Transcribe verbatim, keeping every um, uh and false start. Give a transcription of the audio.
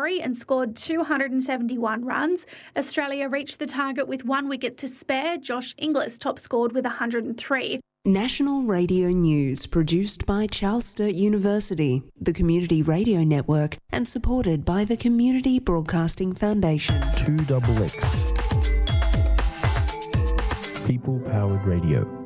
Curry and scored two hundred seventy-one runs. Australia reached the target with one wicket to spare. Josh Inglis top scored with one hundred three. National Radio News, produced by Charles Sturt University, the Community Radio Network, and supported by the Community Broadcasting Foundation. two X X. People-powered radio.